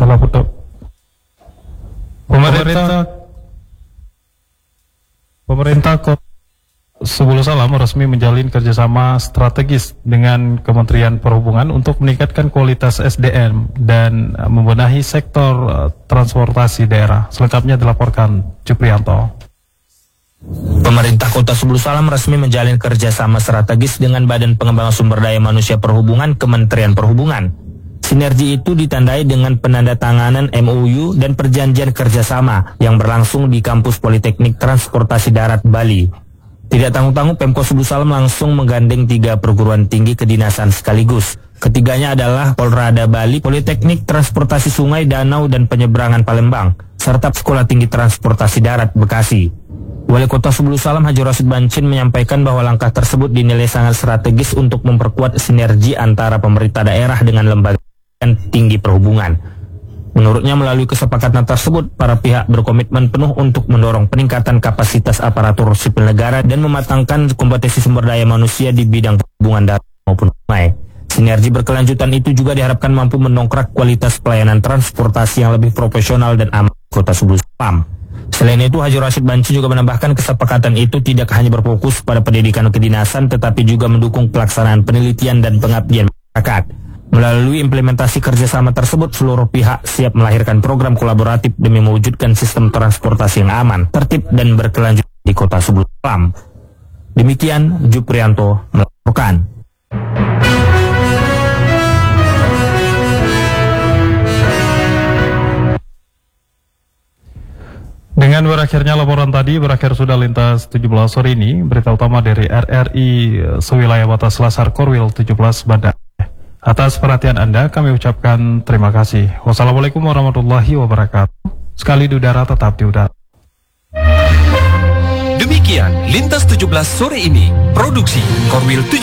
Telah putus. Pemerintah Kota Sebulu Salam resmi menjalin kerjasama strategis dengan Kementerian Perhubungan untuk meningkatkan kualitas SDM dan membenahi sektor transportasi daerah. Selengkapnya dilaporkan Juprianto. Pemerintah Kota Sebulu Salam resmi menjalin kerjasama strategis dengan Badan Pengembangan Sumber Daya Manusia Perhubungan Kementerian Perhubungan. Sinergi itu ditandai dengan penandatanganan MOU dan perjanjian kerjasama yang berlangsung di Kampus Politeknik Transportasi Darat Bali. Tidak tanggung-tanggung, Pemkot Sebulu Salam langsung menggandeng 3 perguruan tinggi kedinasan sekaligus. Ketiganya adalah Polrada Bali, Politeknik Transportasi Sungai, Danau, dan Penyeberangan Palembang, serta Sekolah Tinggi Transportasi Darat Bekasi. Wali Kota Sebulu Salam Haji Rashid Bancin menyampaikan bahwa langkah tersebut dinilai sangat strategis untuk memperkuat sinergi antara pemerintah daerah dengan lembaga tinggi perhubungan. Menurutnya, melalui kesepakatan tersebut, para pihak berkomitmen penuh untuk mendorong peningkatan kapasitas aparatur sipil negara dan mematangkan kompetensi sumber daya manusia di bidang perhubungan darat maupun sungai. Sinergi berkelanjutan itu juga diharapkan mampu mendongkrak kualitas pelayanan transportasi yang lebih profesional dan aman di Kota Sebulu Salam. Selain itu, Haji Rashid Bancin juga menambahkan kesepakatan itu tidak hanya berfokus pada pendidikan kedinasan, tetapi juga mendukung pelaksanaan penelitian dan pengabdian masyarakat. Melalui implementasi kerjasama tersebut, seluruh pihak siap melahirkan program kolaboratif demi mewujudkan sistem transportasi yang aman, tertib, dan berkelanjutan di Kota Sebulu Salam. Demikian Juprianto melaporkan. Dengan berakhirnya laporan tadi, berakhir sudah lintas 17 sore ini. Berita utama dari RRI sewilayah batas Lasar Korwil 17 Bandar. Atas perhatian Anda, kami ucapkan terima kasih. Wassalamualaikum warahmatullahi wabarakatuh. Sekali di udara, tetap di udara. Demikian Lintas 17 sore ini. Produksi Korwil 17.